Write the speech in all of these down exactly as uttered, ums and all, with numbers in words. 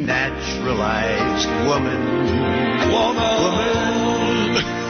denaturalized woman. Woman. Woman.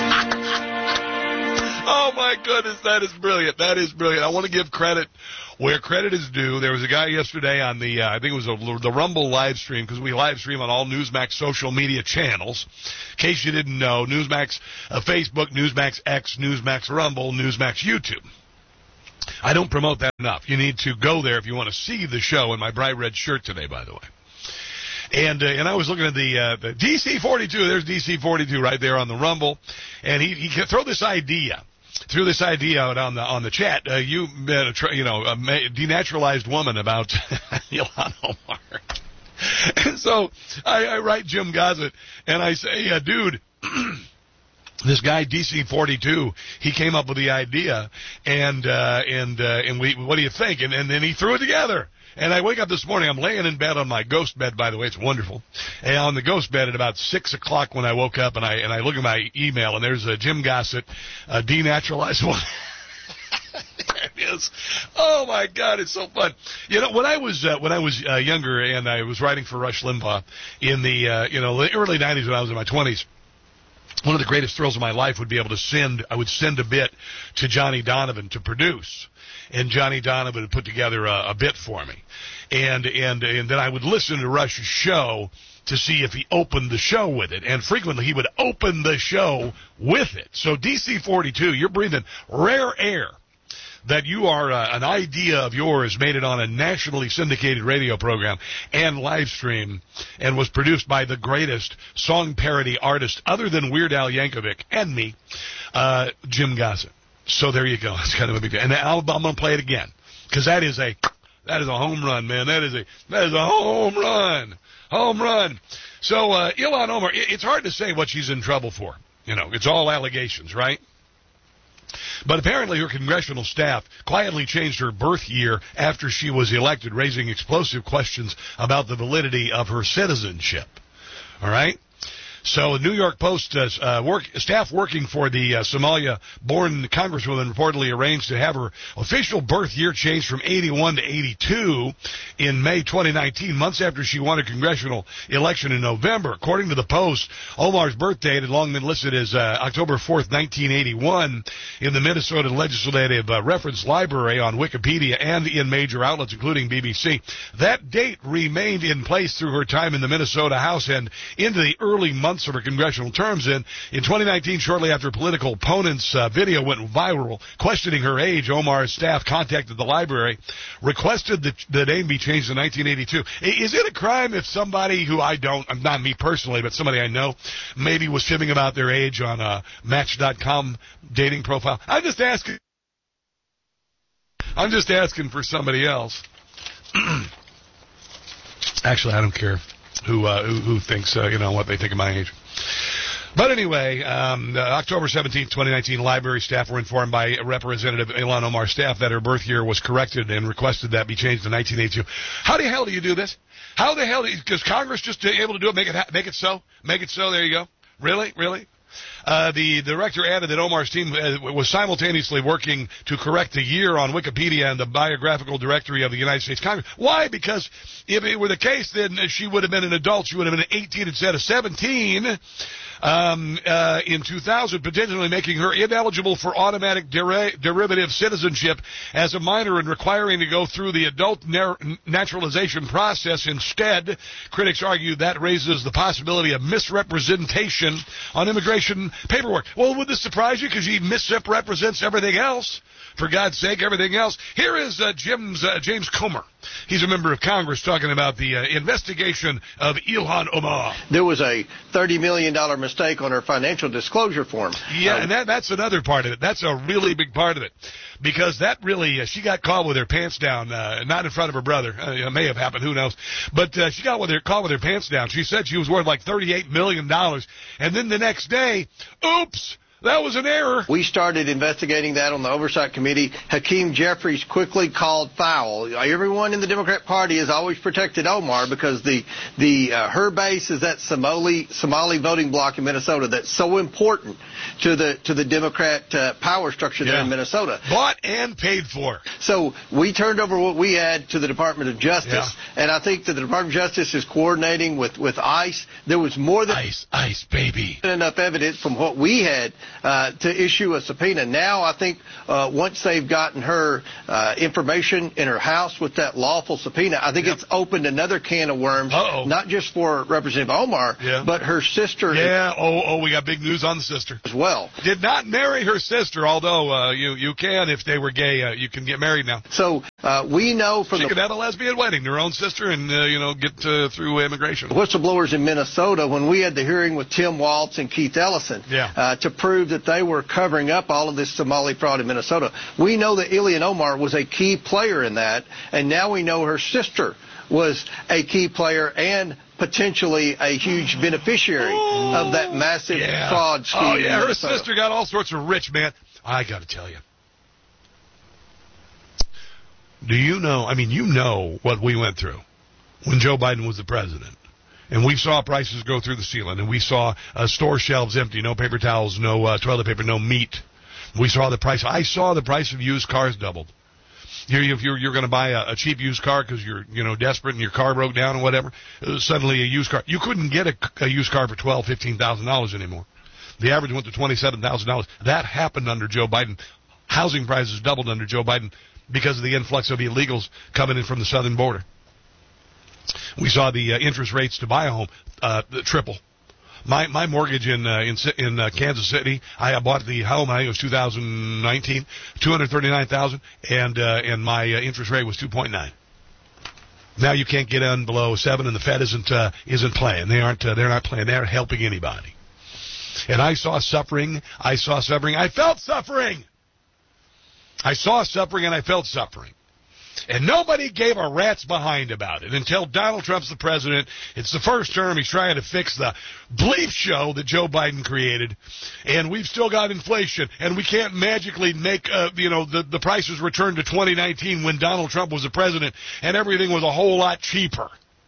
Oh, my goodness, that is brilliant. That is brilliant. I want to give credit where credit is due. There was a guy yesterday on the, uh, I think it was a, the Rumble live stream, because we live stream on all Newsmax social media channels. In case you didn't know, Newsmax uh, Facebook, Newsmax X, Newsmax Rumble, Newsmax YouTube. I don't promote that enough. You need to go there if you want to see the show in my bright red shirt today, by the way. And uh, and I was looking at the, uh, the D C forty-two. There's D C forty-two right there on the Rumble. And he, he can throw this idea. Threw this idea out on the on the chat. Uh, you met a tr- you know a ma- denaturalized woman about Ilhan Omar. And so I, I write Jim Gossett and I say, uh, dude, this guy D C forty-two, he came up with the idea, and uh, and uh, and we what do you think? And and then he threw it together. And I wake up this morning, I'm laying in bed on my ghost bed, by the way, it's wonderful. And on the ghost bed at about six o'clock when I woke up, and I and I look at my email, and there's a Jim Gossett, uh, denaturalized one. There it is. Oh my God, it's so fun. You know, when I was uh, when I was uh, younger and I was writing for Rush Limbaugh in the uh, you know the early nineties when I was in my twenties. One of the greatest thrills of my life would be able to send, I would send a bit to Johnny Donovan to produce. And Johnny Donovan would put together a, a bit for me. And, and, and then I would listen to Rush's show to see if he opened the show with it. And frequently he would open the show with it. So D C forty-two, you're breathing rare air. That you are uh, an idea of yours made it on a nationally syndicated radio program and live stream and was produced by the greatest song parody artist other than Weird Al Yankovic and me, uh, Jim Gossett. So there you go. It's kind of a big deal. And I'll, I'm going to play it again because that is a that is a home run, man. That is a that is a home run, home run. So uh, Ilhan Omar, it, it's hard to say what she's in trouble for. You know, it's all allegations, right? But apparently her congressional staff quietly changed her birth year after she was elected, raising explosive questions about the validity of her citizenship. All right? So, the New York Post uh, uh, work, staff working for the uh, Somalia-born congresswoman reportedly arranged to have her official birth year changed from eighty-one to eighty-two in May twenty nineteen, months after she won a congressional election in November. According to the Post, Omar's birth date had long been listed as uh, October fourth, nineteen eighty-one in the Minnesota Legislative uh, Reference Library on Wikipedia and in major outlets, including B B C. That date remained in place through her time in the Minnesota House and into the early months of her congressional terms. In in twenty nineteen, shortly after political opponents' uh, video went viral questioning her age, Omar's staff contacted the library, requested that the name be changed to nineteen eighty-two. Is it a crime if somebody who I don't, not me personally, but somebody I know, maybe was fibbing about their age on a Match dot com dating profile? I'm just asking. I'm just asking for somebody else. Actually, I don't care who uh, who, who thinks, uh, you know, what they think of my age. But anyway, um, uh, October seventeenth, twenty nineteen, library staff were informed by Representative Ilhan Omar's staff that her birth year was corrected and requested that be changed to nineteen eighty-two. How the hell do you do this? How the hell, is Congress just able to do it, make it, ha- make it so? Make it so, there you go. Really? Really? Uh, the director added that Omar's team uh, was simultaneously working to correct the year on Wikipedia and the biographical directory of the United States Congress. Why? Because if it were the case, then she would have been an adult. She would have been eighteen instead of seventeen um, uh, in two thousand, potentially making her ineligible for automatic deri- derivative citizenship as a minor and requiring to go through the adult nar- naturalization process. Instead, critics argue that raises the possibility of misrepresentation on immigration paperwork. Well, would this surprise you? Because she misrepresents everything else. For God's sake, everything else. Here is uh, Jim's, uh, James Comer. He's a member of Congress talking about the uh, investigation of Ilhan Omar. There was a thirty million dollars mistake on her financial disclosure form. Yeah, um, and that, that's another part of it. That's a really big part of it. Because that really, uh, she got caught with her pants down, uh, not in front of her brother. Uh, it may have happened, who knows. But uh, she got with her, caught with her pants down. She said she was worth like thirty-eight million dollars. And then the next day, oops, That was an error. We started investigating that on the Oversight Committee. Hakeem Jeffries quickly called foul. Everyone in the Democrat Party has always protected Omar because the the uh, her base is that Somali Somali voting bloc in Minnesota that's so important to the to the Democrat uh, power structure there Yeah. in Minnesota. Bought and paid for. So we turned over what we had to the Department of Justice, Yeah. and I think that the Department of Justice is coordinating with, with ICE. There was more than Ice, ice, baby. enough evidence from what we had uh, to issue a subpoena. Now I think uh, once they've gotten her uh, information in her house with that lawful subpoena, I think Yep. it's opened another can of worms, Uh-oh. not just for Representative Omar, Yeah. but her sister Yeah, oh, oh, we got big news on the sister. as well. Did not marry her sister, although uh, you you can, if they were gay, uh, you can get married now. So uh, we know from She the could have a lesbian wedding to her own sister and, uh, you know, get uh, through immigration. whistleblowers in Minnesota when we had the hearing with Tim Waltz and Keith Ellison Yeah. uh, to prove that they were covering up all of this Somali fraud in Minnesota. We know that Ilhan Omar was a key player in that, and now we know her sister was a key player and potentially a huge beneficiary of that massive Yeah. fraud scheme. Oh, in yeah, her Minnesota. sister got all sorts of rich, man. I got to tell you. Do you know, I mean, you know what we went through when Joe Biden was the president. And we saw prices go through the ceiling, and we saw uh, store shelves empty, no paper towels, no uh, toilet paper, no meat. We saw the price. I saw the price of used cars doubled. You're, if you're, you're going to buy a, a cheap used car because you're, you know, desperate and your car broke down or whatever, uh, suddenly a used car. You couldn't get a, a used car for twelve thousand dollars, fifteen thousand dollars anymore. The average went to twenty-seven thousand dollars. That happened under Joe Biden. Housing prices doubled under Joe Biden because of the influx of illegals coming in from the southern border. We saw the uh, interest rates to buy a home uh, triple. My my mortgage in uh, in in uh, Kansas City, I bought the home. I think it was two thousand nineteen, two hundred thirty nine thousand, and uh, and my uh, interest rate was two point nine. Now you can't get in below seven, and the Fed isn't uh, isn't playing. They aren't uh, they're not playing. They're helping anybody. And I saw suffering. I saw suffering. I felt suffering. I saw suffering, and I felt suffering. And nobody gave a rat's behind about it until Donald Trump's the president. It's the first term. He's trying to fix the bleep show that Joe Biden created. And we've still got inflation. And we can't magically make, uh, you know, the, the prices return to twenty nineteen when Donald Trump was the president and everything was a whole lot cheaper.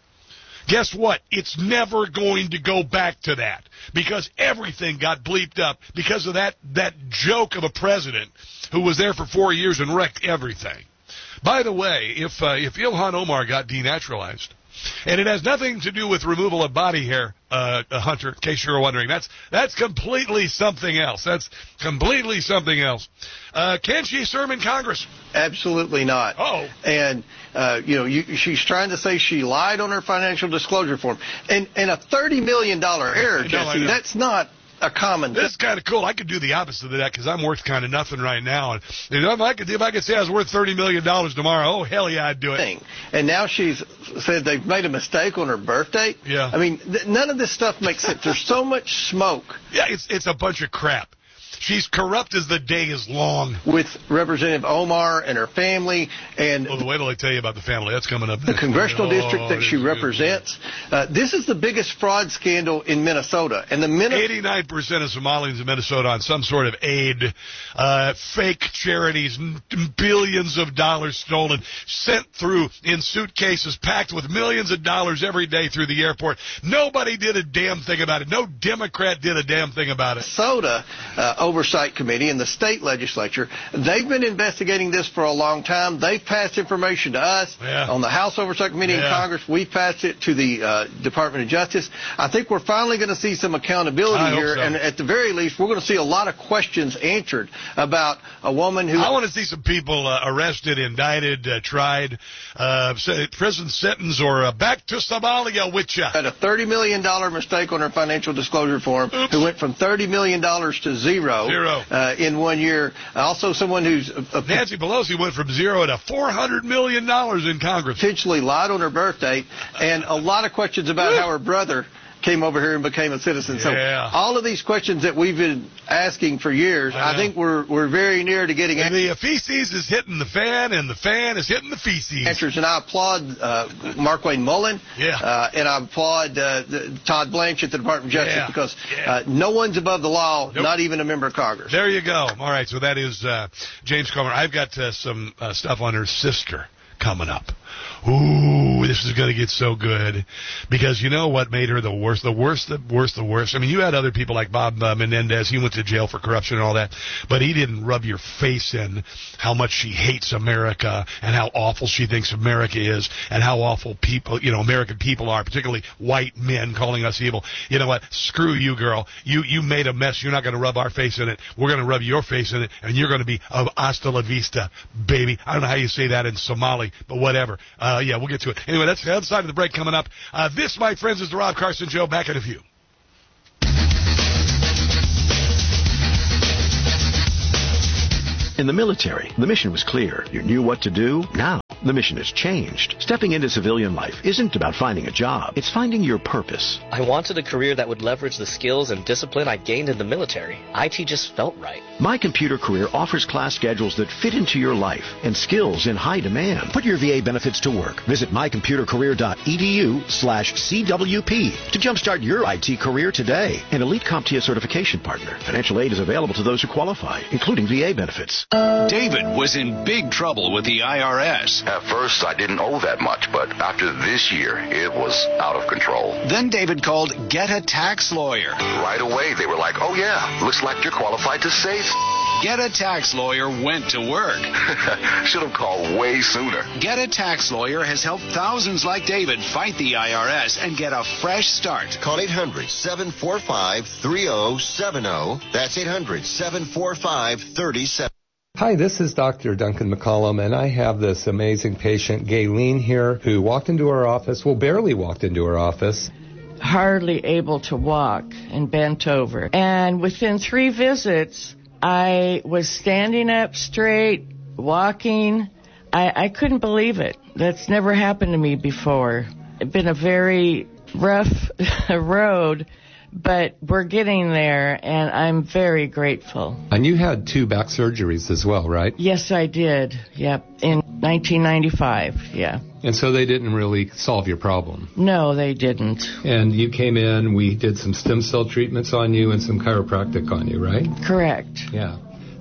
Guess what? It's never going to go back to that because everything got bleeped up because of that, that joke of a president who was there for four years and wrecked everything. By the way, if uh, if Ilhan Omar got denaturalized, and it has nothing to do with removal of body hair, uh, Hunter, in case you were wondering, that's that's completely something else. That's completely something else. Uh, can she serve in Congress? Absolutely not. Oh. And, uh, you know, you, she's trying to say she lied on her financial disclosure form. And, and a thirty million dollars error, I know, Jesse, I know. that's not a common This is kind of cool. I could do the opposite of that because I'm worth kind of nothing right now. And if I could, if I could say I was worth thirty million dollars tomorrow, oh, hell yeah, I'd do it. thing. And now she's said they've made a mistake on her birth date. Yeah. I mean, th- none of this stuff makes sense. There's so much smoke Yeah, it's it's a bunch of crap. She's corrupt as the day is long. with Representative Omar and her family and Well, wait till I tell you about the family. That's coming up the next. congressional Oh, district that it's she good. represents. Uh, this is the biggest fraud scandal in Minnesota. And the Minnesota... eighty-nine percent of Somalians in Minnesota on some sort of aid, uh, fake charities, n- billions of dollars stolen, sent through in suitcases packed with millions of dollars every day through the airport. Nobody did a damn thing about it. No Democrat did a damn thing about it. Minnesota uh, Oversight Committee and the state legislature, they've been investigating this for a long time. They've passed information to us Yeah. on the House Oversight Committee in Yeah. Congress. We've passed it to the uh, Department of Justice. I think we're finally going to see some accountability I hope here, so. and at the very least, we're going to see a lot of questions answered about a woman who... I want to see some people uh, arrested, indicted, uh, tried, uh, se- prison sentence, or uh, back to Somalia with ya. had a thirty million dollars mistake on her financial disclosure form, Oops. who went from thirty million dollars to zero, Zero. Uh, in one year. Also someone who's uh, uh, Nancy Pelosi went from zero to four hundred million dollars in Congress. potentially lied on her birth date, and a lot of questions about how her brother came over here and became a citizen. Yeah. So all of these questions that we've been asking for years, I, I think we're we're very near to getting and the feces is hitting the fan, and the fan is hitting the feces. answers. And I applaud uh, Markwayne Mullen. Yeah. Uh, and I applaud uh, the, Todd Blanchett at the Department of Justice yeah. because yeah. Uh, no one's above the law, nope. not even a member of Congress. There you go. All right, so that is uh, James Comer. I've got uh, some uh, stuff on her sister coming up. Ooh, this is going to get so good. Because you know what made her the worst, the worst, the worst, the worst? I mean, you had other people like Bob uh, Menendez. He went to jail for corruption and all that. But he didn't rub your face in how much she hates America and how awful she thinks America is and how awful people, you know, American people are, particularly white men calling us evil. You know what? Screw you, girl. You you made a mess. You're not going to rub our face in it. We're going to rub your face in it, and you're going to be of hasta la vista, baby. I don't know how you say that in Somali, but whatever. Uh, yeah, we'll get to it. Anyway, that's the other side of the break coming up. Uh, this, my friends, is the Rob Carson Show. Back in a few. In the military, the mission was clear. You knew what to do. Now, the mission has changed. Stepping into civilian life isn't about finding a job. It's finding your purpose. I wanted a career that would leverage the skills and discipline I gained in the military. I T just felt right. My Computer Career offers class schedules that fit into your life and skills in high demand. Put your V A benefits to work. Visit my computer career dot e d u slash C W P to jumpstart your I T career today. An elite CompTIA certification partner. Financial aid is available to those who qualify, including V A benefits. David was in big trouble with the I R S. At first, I didn't owe that much, but after this year, it was out of control. Then David called Get a Tax Lawyer. Right away, they were like, oh yeah, looks like you're qualified to save. Get a Tax Lawyer went to work. Should have called way sooner. Get a Tax Lawyer has helped thousands like David fight the I R S and get a fresh start. Call eight hundred, seven four five, three oh seven oh. That's eight hundred, seven four five, three oh seven oh. Hi, this is Doctor Duncan McCollum, and I have this amazing patient, Gayleen, here, who walked into our office, well, barely walked into our office. Hardly able to walk and bent over. And within three visits, I was standing up straight, walking. I, I couldn't believe it. That's never happened to me before. It's been a very rough road, but we're getting there, and I'm very grateful. And you had two back surgeries as well, right? Yes, I did. Yep, in nineteen ninety-five, yeah. And so they didn't really solve your problem? No, they didn't. And you came in, we did some stem cell treatments on you and some chiropractic on you, right? Correct. Yeah.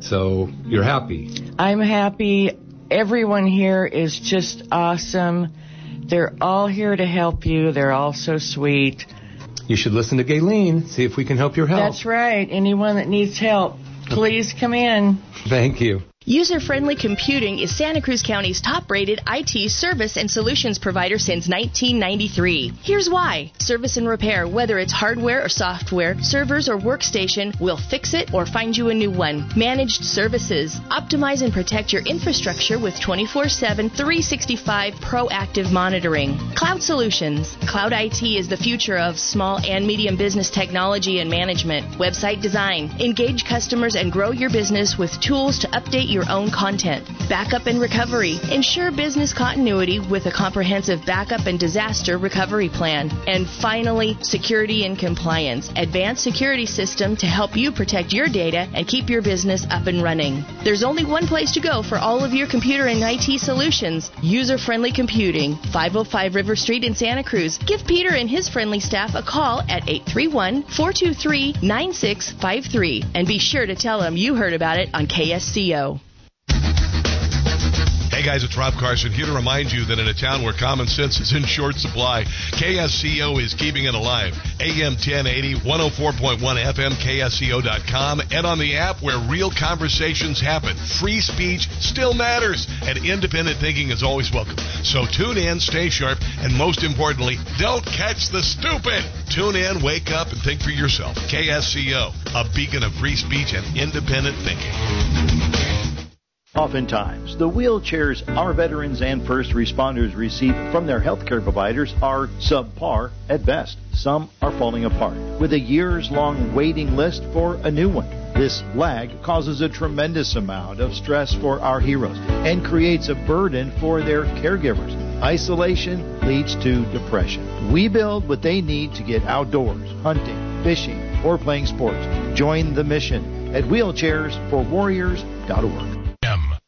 So you're happy? I'm happy. Everyone here is just awesome. They're all here to help you. They're all so sweet. You should listen to Gayleen, see if we can help your health. That's right. Anyone that needs help, please come in. Thank you. User-Friendly Computing is Santa Cruz County's top-rated I T service and solutions provider since nineteen ninety-three. Here's why. Service and repair, whether it's hardware or software, servers or workstation, we'll fix it or find you a new one. Managed services. Optimize and protect your infrastructure with twenty-four seven, three sixty-five proactive monitoring. Cloud Solutions. Cloud I T is the future of small and medium business technology and management. Website design. Engage customers and grow your business with tools to update your own content. Backup and recovery. Ensure business continuity with a comprehensive backup and disaster recovery plan. And finally, security and compliance. Advanced security system to help you protect your data and keep your business up and running. There's only one place to go for all of your computer and I T solutions. User-Friendly Computing, five oh five River Street in Santa Cruz. Give Peter and his friendly staff a call at eight three one, four two three, nine six five three. And be sure to tell them you heard about it on K S C O. Hey guys, it's Rob Carson here to remind you that in a town where common sense is in short supply, K S C O is keeping it alive. A M ten eighty, one oh four point one F M, K S C O dot com, and on the app where real conversations happen. Free speech still matters, and independent thinking is always welcome. So tune in, stay sharp, and most importantly, don't catch the stupid. Tune in, wake up, and think for yourself. K S C O, a beacon of free speech and independent thinking. Oftentimes, the wheelchairs our veterans and first responders receive from their healthcare providers are subpar at best. Some are falling apart, with a years-long waiting list for a new one. This lag causes a tremendous amount of stress for our heroes and creates a burden for their caregivers. Isolation leads to depression. We build what they need to get outdoors, hunting, fishing, or playing sports. Join the mission at wheelchairs for warriors dot org.